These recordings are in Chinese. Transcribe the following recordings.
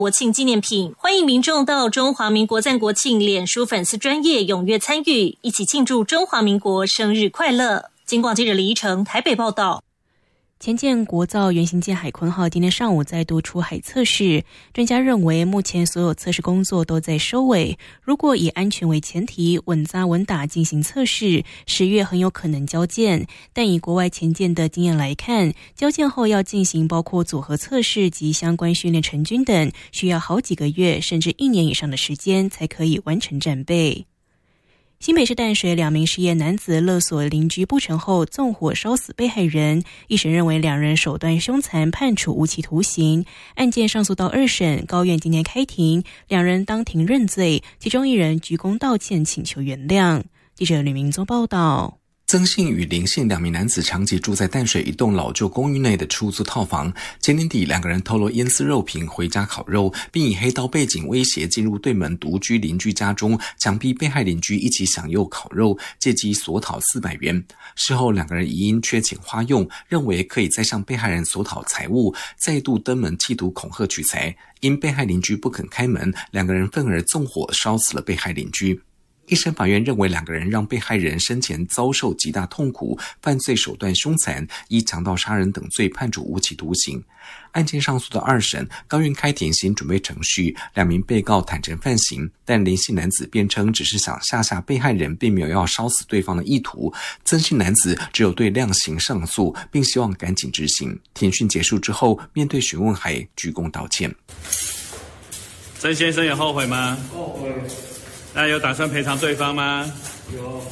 国庆纪念品，欢迎民众到中华民国赞国庆脸书粉丝专页踊跃参与，一起庆祝中华民国生日快乐。警广记者李依成台北报道。 前建国造原型舰海鲲号今天上午再度出海测试，专家认为目前所有测试工作都在收尾，如果以安全为前提，稳扎稳打进行测试，10月很有可能交舰。但以国外前舰的经验来看，交舰后要进行包括组合测试及相关训练成军等，需要好几个月甚至1年以上的时间才可以完成战备。新北市淡水2名失业男子勒索邻居不成后纵火烧死被害人，一审认为2人手段凶残，判处无期徒刑。案件上诉到2审，高院今天开庭，2人当庭认罪，其中1人鞠躬道歉请求原谅。记者吕明宗报道。 曾姓与林姓2名男子长期住在淡水一栋老旧公寓内的出租套房。今年底，2个人偷了腌丝肉品回家烤肉，并以黑道背景威胁进入对门独居邻居家中，强逼被害邻居一起享用烤肉，借机索讨400元。事后2个人疑因缺钱花用，认为可以再向被害人索讨财物，再度登门企图恐吓取财。因被害邻居不肯开门，2个人愤而纵火烧死了被害邻居。一审法院认为2个人让被害人生前遭受极大痛苦，犯罪手段凶残，依强盗杀人等罪判处无期徒刑。案件上诉的2审，高院开庭行准备程序，2名被告坦诚犯行，但林姓男子辩称只是想吓被害人，并没有要烧死对方的意图。曾姓男子只有对量刑上诉，并希望赶紧执行。庭讯结束之后，面对询问还鞠躬道歉。 曾先生有后悔吗？后悔。那有打算赔偿对方吗？有。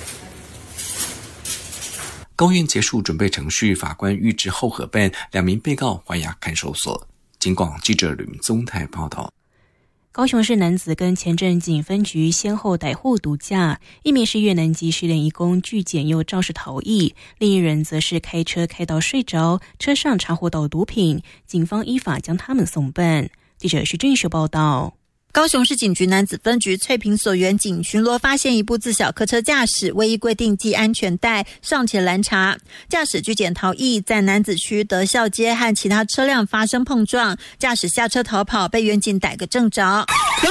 高院结束准备程序，法官预知后核办2名被告还押看守所。警广记者吕明宗台报道。 高雄市男子跟前镇警分局先后逮获毒驾，一名是越南籍失联移工拒检又肇事逃逸，另一人则是开车开到睡着，车上查获到毒品，警方依法将他们送办。记者徐俊秀报道。 高雄市警局男子分局翠屏所员警巡逻发现一部自小客车驾驶未依规定系安全带，上前拦查，驾驶拒检逃逸，在男子区德孝街和其他车辆发生碰撞，驾驶下车逃跑，被员警逮个正着。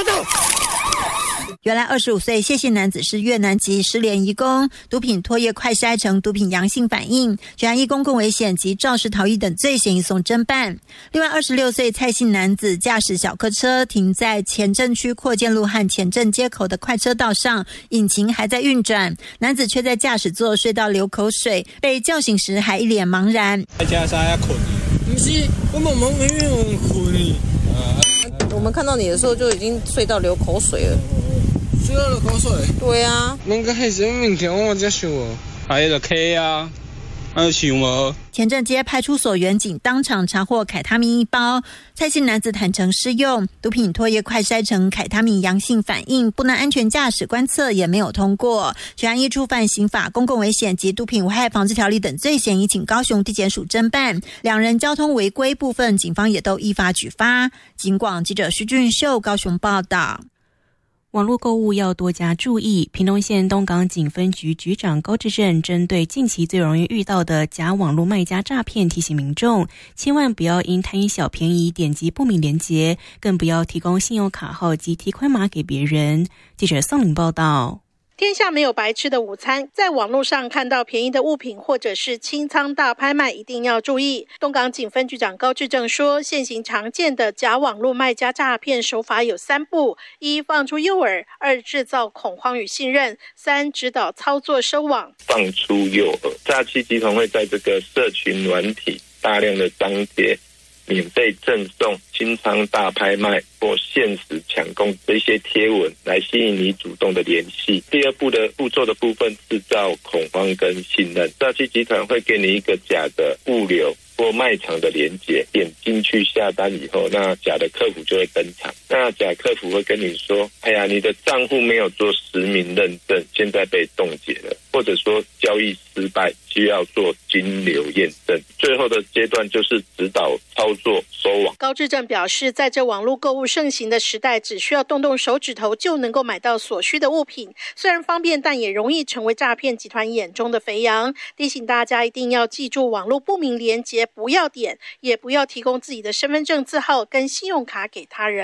原来25岁谢姓男子是越南籍失联移工，毒品唾液快筛呈毒品阳性反应，全案依公共危险及肇事逃逸等罪嫌移送侦办。另外26岁蔡姓男子驾驶小客车停在前镇区扩建路和前镇街口的快车道上，引擎还在运转，男子却在驾驶座睡到流口水，被叫醒时还一脸茫然。 我们看到你的时候就已经睡到流口水了。 睡到流口水？ 对啊。 那个还是明天我再想哦。还有K啊，还有想吗？ 前镇街派出所员警当场查获凯他命1包，蔡姓男子坦诚施用，毒品唾液快筛呈凯他命阳性反应，不能安全驾驶观测也没有通过，全案依触犯刑法、公共危险及毒品危害防治条例等罪嫌，移请高雄地检署侦办。2人交通违规部分，警方也都依法举发。警广记者徐俊秀高雄报道。 网络购物要多加注意，屏东县东港警分局局长高志正针对近期最容易遇到的假网络卖家诈骗，提醒民众千万不要因贪小便宜点击不明连结，更不要提供信用卡号及提款码给别人。记者宋玲报道。 天下没有白吃的午餐，在网络上看到便宜的物品或者是清仓大拍卖，一定要注意。东港警分局长高志正说，现行常见的假网络卖家诈骗手法有3步：1放出诱饵，2制造恐慌与信任，3指导操作收网。 放出诱饵，诈欺集团会在这个社群软体大量的张贴免费赠送、清仓大拍卖或限时抢攻这些贴文来吸引你主动的联系。第2步的步骤的部分，制造恐慌跟信任。诈欺集团会给你一个假的物流或卖场的连结，点进去下单以后，那假的客服就会登场。那假客服会跟你说，哎呀，你的账户没有做实名认证，现在被冻结了，或者说交易失败，需要做金流验证。最后的阶段就是指导操作收网。 高志正表示，在这网络购物盛行的时代，只需要动动手指头就能够买到所需的物品，虽然方便，但也容易成为诈骗集团眼中的肥羊。提醒大家一定要记住网络不明连结不要点，也不要提供自己的身份证字号跟信用卡给他人。